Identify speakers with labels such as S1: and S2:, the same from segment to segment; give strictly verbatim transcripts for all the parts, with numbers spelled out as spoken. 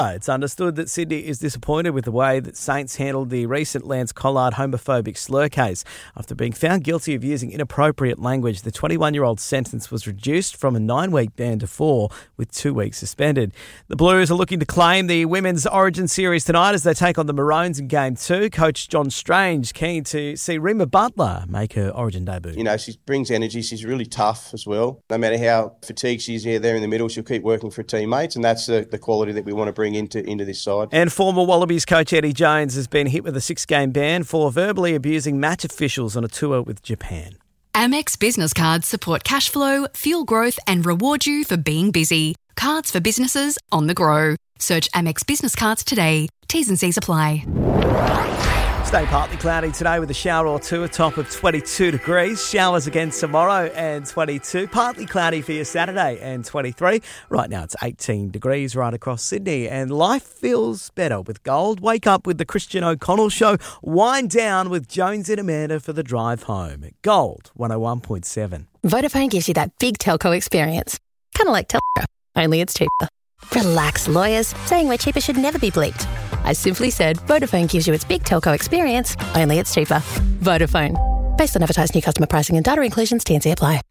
S1: It's understood that Sydney is disappointed with the way that Saints handled the recent Lance Collard homophobic slur case. After being found guilty of using inappropriate language, the twenty-one-year-old's sentence was reduced from a nine-week ban to four, with two weeks suspended. The Blues are looking to claim the Women's Origin Series tonight as they take on the Maroons in Game two. Coach John Strange keen to see Rima Butler make her Origin debut.
S2: You know, she brings energy. She's really tough as well. No matter how fatigued she is here, there in the middle, she'll keep working for her teammates, and that's the, the quality that we want to bring into, into this side.
S1: And former Wallabies coach Eddie Jones has been hit with a six-game ban for verbally abusing match officials on a tour with Japan.
S3: Amex Business Cards support cash flow, fuel growth and reward you for being busy. Cards for businesses on the go. Search Amex Business Cards today. T's and C's apply.
S1: Stay partly cloudy today with a shower or two, a top of twenty-two degrees. Showers again tomorrow and twenty-two. Partly cloudy for your Saturday and twenty-three. Right now it's eighteen degrees right across Sydney and life feels better with gold. Wake up with the Christian O'Connell Show. Wind down with Jones and Amanda for the drive home. Gold one oh one point seven.
S4: Vodafone gives you that big telco experience. Kind of like telco, only it's cheaper. Relax, lawyers. Saying we're cheaper should never be bleeped. I simply said Vodafone gives you its big telco experience, only it's cheaper. Vodafone. Based on advertised new customer pricing and data inclusions, T and C apply.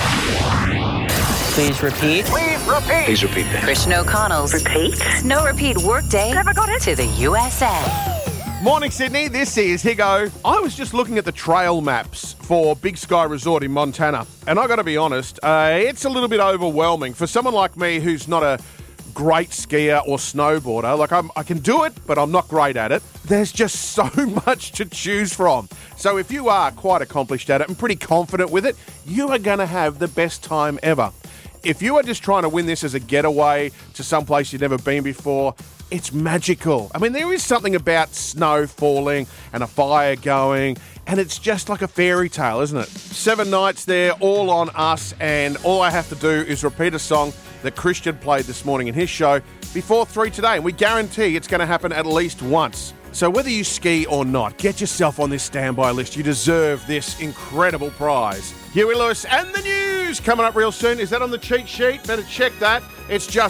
S5: Please repeat.
S6: Please repeat.
S7: Please repeat that.
S3: Christian O'Connell's
S6: Repeat.
S3: No Repeat Workday
S6: Never got it.
S3: to the U S A.
S8: Morning, Sydney. This is Higo. I was just looking at the trail maps for Big Sky Resort in Montana, and I got to be honest, uh, it's a little bit overwhelming for someone like me who's not a great skier or snowboarder. Like, I'm, I can do it, but I'm not great at it. There's just so much to choose from. So if you are quite accomplished at it and pretty confident with it, you are going to have the best time ever. If you are just trying to win this as a getaway to someplace you've never been before, it's magical. I mean, there is something about snow falling and a fire going, and it's just like a fairy tale, isn't it? Seven nights there, all on us, and all I have to do is repeat a song that Christian played this morning in his show before three today, and we guarantee it's going to happen at least once. So whether you ski or not, get yourself on this standby list. You deserve this incredible prize. Huey Lewis and the news coming up real soon. Is that on the cheat sheet? Better check that. It's just